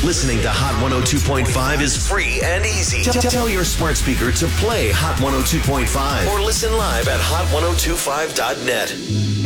Listening to Hot 102.5 is free and easy. Tell your smart speaker to play Hot 102.5 or listen live at hot1025.net.